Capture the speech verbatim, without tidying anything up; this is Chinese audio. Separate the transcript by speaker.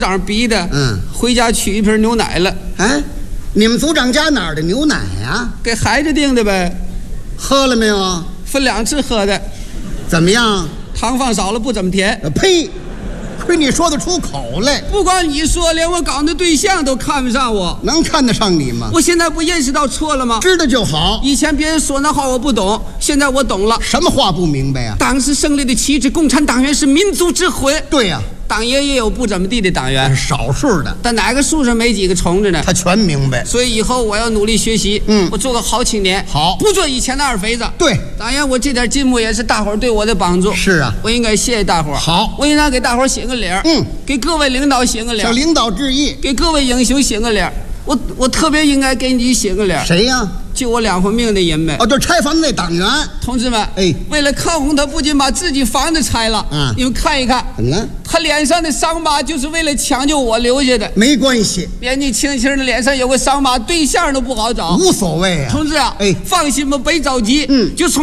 Speaker 1: 长逼的，
Speaker 2: 嗯，
Speaker 1: 回家取一瓶牛奶了。
Speaker 2: 哎，你们组长家哪儿的牛奶呀？
Speaker 1: 给孩子订的呗，
Speaker 2: 喝了没有？
Speaker 1: 分两次喝的，
Speaker 2: 怎么样？
Speaker 1: 糖放少了，不怎么甜。
Speaker 2: 呃呸！亏你说得出口来。
Speaker 1: 不光你说，连我搞那对象都看不上我。
Speaker 2: 能看得上你吗？
Speaker 1: 我现在不认识到错了吗？
Speaker 2: 知道就好。
Speaker 1: 以前别人说那话我不懂，现在我懂了。
Speaker 2: 什么话不明白呀？
Speaker 1: 党是胜利的旗帜，共产党员是民族之魂。
Speaker 2: 对呀、
Speaker 1: 党员也有不怎么地的党员，
Speaker 2: 少数的，
Speaker 1: 但哪个树上没几个虫子呢？
Speaker 2: 他全明白。
Speaker 1: 所以以后我要努力学习，
Speaker 2: 嗯
Speaker 1: 我做个好青年，
Speaker 2: 好
Speaker 1: 不做以前的二肥子。
Speaker 2: 对，
Speaker 1: 当然我这点进步也是大伙儿对我的帮助。
Speaker 2: 是啊，
Speaker 1: 我应该谢谢大伙儿。
Speaker 2: 好，
Speaker 1: 我应该给大伙儿写个礼儿，
Speaker 2: 嗯，
Speaker 1: 给各位领导写个礼儿，
Speaker 2: 向领导致意。
Speaker 1: 给各位英雄写个礼儿。我我特别应该给你写个礼儿，
Speaker 2: 谁呀？
Speaker 1: 救我两回命的人呗。
Speaker 2: 哦，就拆房子那党员。
Speaker 1: 同志们，
Speaker 2: 哎，
Speaker 1: 为了抗洪，他不仅把自己房子拆了，
Speaker 2: 嗯
Speaker 1: 你们看一看，
Speaker 2: 怎么了？
Speaker 1: 他脸上的伤疤就是为了抢救我留下的。
Speaker 2: 没关系，
Speaker 1: 年纪轻轻的脸上有个伤疤，对象都不好找。
Speaker 2: 无所谓啊。
Speaker 1: 同志啊，
Speaker 2: 哎
Speaker 1: 放心吧，别着急，
Speaker 2: 嗯
Speaker 1: 就从